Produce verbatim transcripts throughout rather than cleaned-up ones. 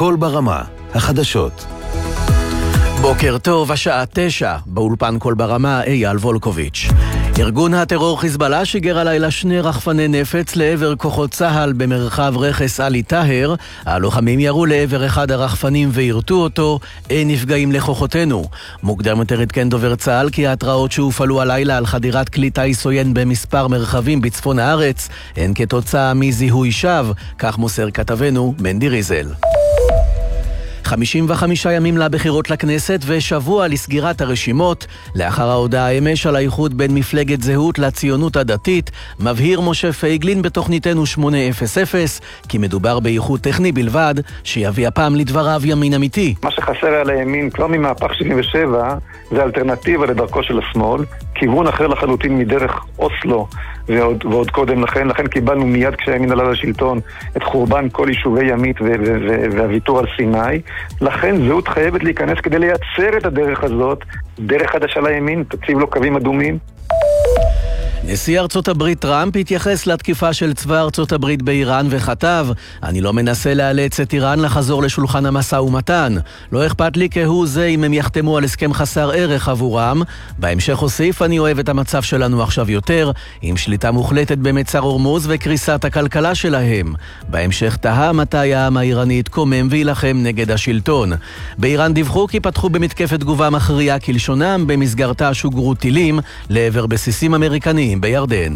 קול ברמה, החדשות. בוקר טוב, השעה תשע, באולפן קול ברמה, אייל וולקוביץ'. ארגון הטרור חיזבאללה שיגר הלילה שני רחפני נפץ לעבר כוחות צהל במרחב רכס עלי טהר. הלוחמים ירו לעבר אחד הרחפנים וירתו אותו, אין נפגעים לכוחותינו. מוקדם יותר עדכן דובר צהל כי ההתראות שהופעלו הלילה על חדירת כלי טיס עוין במספר מרחבים בצפון הארץ הן כתוצאה מזיהוי שווא, כך מוסר כתבנו מנדי ריזל. חמישים וחמישה ימים לבחירות לכנסת ושבוע לסגירת הרשימות. לאחר ההודעה אמש על האיחוד בין מפלגת זהות לציונות הדתית, מבהיר משה פייגלין בתוכניתנו שמונה אפס אפס כי מדובר באיחוד טכני בלבד, שיביא הפעם לדבריו ימין אמיתי. מה שחסר על הימין כבר ממהפך שבעים ושבע זה אלטרנטיבה לדרכו של השמאל, כיוון אחר לחלוטין מדרך אוסלו ועוד, ועוד קודם לכן. לכן קיבלנו מיד כשהימין עלה לשלטון את חורבן כל יישובי ימית ו- ו- ו- והוויתור על סיני. לכן זהות חייבת להיכנס כדי לייצר את הדרך הזאת, דרך חדשה לימין, תציב לו קווים אדומים. נשיא ארצות הברית טראמפ התייחס לתקיפה של צבא ארצות הברית באיראן וכתב: אני לא מנסה לאלץ את איראן לחזור לשולחן המשא ומתן. לא אכפת לי כהוא זה אם הם יחתמו על הסכם חסר ערך עבורם. בהמשך הוסיף: אני אוהב את המצב שלנו עכשיו יותר, עם שליטה מוחלטת במצר הורמוז וקריסת הכלכלה שלהם. בהמשך תהה מתי העם האיראני יתקומם וילחם נגד השלטון. באיראן דיווחו כי פתחו במתקפת תגובה מכריעה כלשונם, במסגרתה שוגרו טילים לעבר בסיסים אמריקניים בירדן.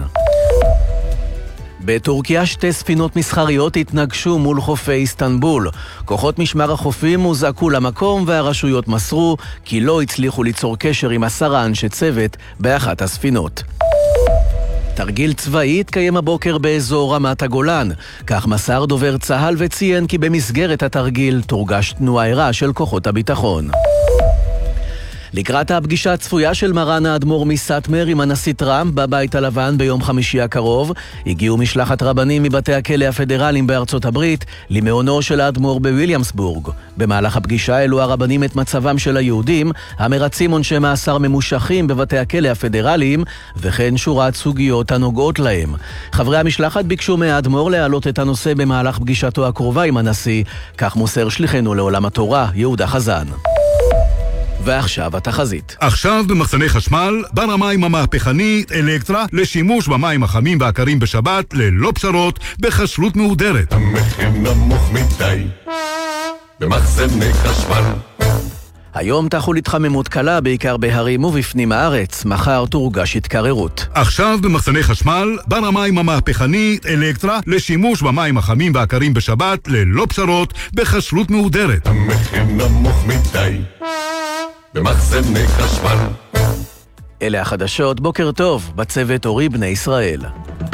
בטורקיה שתי ספינות מסחריות התנגשו מול חופי איסטנבול. כוחות משמר החופים הוזעקו למקום והרשויות מסרו כי לא הצליחו ליצור קשר עם עשרה אנשי צוות באחת הספינות. תרגיל צבאי התקיים הבוקר באזור רמת הגולן. כך מסר דובר צהל וציין כי במסגרת התרגיל תורגש תנועה ערה של כוחות הביטחון. לקראת הפגישה הצפויה של מרן האדמו"ר מסאטמר עם הנשיא טראמפ בבית הלבן ביום חמישי הקרוב, הגיעו משלחת רבנים מבתי הכלא הפדרליים בארצות הברית למעונו של האדמו"ר בוויליאמסבורג. במהלך הפגישה העלו הרבנים את מצבם של היהודים המרצים עונשי מאסר ממושכים בבתי הכלא הפדרליים, וכן שורת סוגיות הנוגעות להם. חברי המשלחת ביקשו מהאדמו"ר להעלות את הנושא במהלך פגישתו הקרובה עם הנשיא, כך מוסר שליחנו לעולם התורה יהודה חזן. ועכשיו התחזית. עכשיו במחסני חשמל, בר המים המהפכנית אלקטרה לשימוש במים החמים והקרים בשבת ללא פשרות בכשרות מהודרת. המחיר נמוך מדי במחסני חשמל. היום תחול התחממות קלה בעיקר בהרים ובפנים הארץ, מחר תורגש התקררות. עכשיו במחסני חשמל, בר המים המהפכנית אלקטרה לשימוש במים החמים והקרים בשבת ללא פשרות בכשרות מהודרת. המחיר נמוך מדי במחסני חשמל. אלה החדשות, בוקר טוב, בצוות אורי בני ישראל.